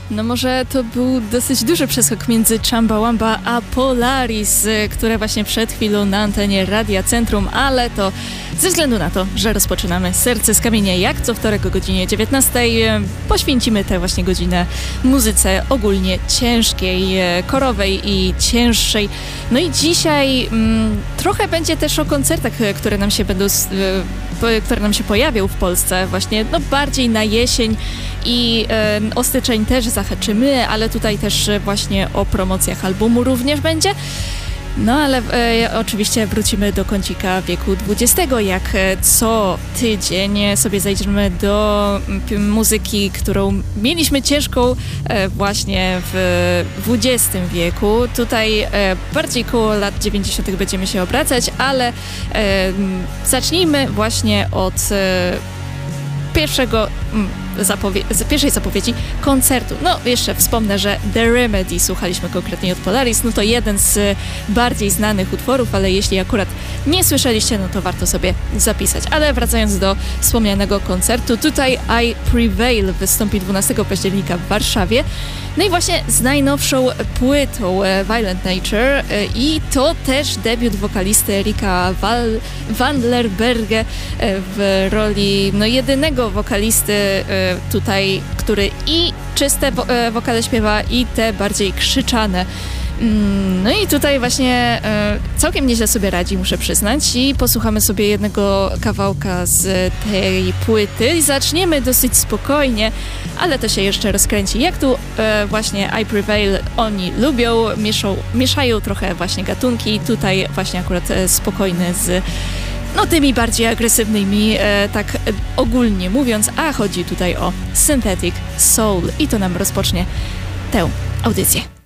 No może to był dosyć duży przeskok między Chumbawamba a Polaris, które właśnie przed chwilą na antenie Radia Centrum, ale to ze względu na to, że rozpoczynamy Serce z Kamienia jak co wtorek o godzinie 19, poświęcimy tę właśnie godzinę muzyce ogólnie ciężkiej, korowej i cięższej. No i dzisiaj trochę będzie też o koncertach, które nam się pojawią w Polsce właśnie, no bardziej na jesień i o styczeń też zahaczymy, ale tutaj też właśnie o promocjach albumu również będzie. No ale oczywiście wrócimy do kącika wieku XX, jak co tydzień sobie zajdziemy do muzyki, którą mieliśmy ciężką właśnie w XX wieku. Tutaj bardziej koło lat 90. będziemy się obracać, ale zacznijmy właśnie od pierwszej zapowiedzi koncertu. No, jeszcze wspomnę, że The Remedy słuchaliśmy konkretnie od Polaris, no to jeden z bardziej znanych utworów, ale jeśli akurat nie słyszeliście, no to warto sobie zapisać. Ale wracając do wspomnianego koncertu, tutaj I Prevail wystąpi 12 października w Warszawie. No i właśnie z najnowszą płytą Violent Nature i to też debiut wokalisty Erika Vanlerberghe w roli jedynego wokalisty tutaj, który i czyste wokale śpiewa i te bardziej krzyczane. No i tutaj właśnie całkiem nieźle sobie radzi, muszę przyznać, i posłuchamy sobie jednego kawałka z tej płyty. Zaczniemy dosyć spokojnie, ale to się jeszcze rozkręci. Jak tu właśnie I Prevail oni lubią, mieszają trochę właśnie gatunki, tutaj właśnie akurat spokojny z tymi bardziej agresywnymi, tak ogólnie mówiąc, a chodzi tutaj o Synthetic Soul i to nam rozpocznie tę audycję.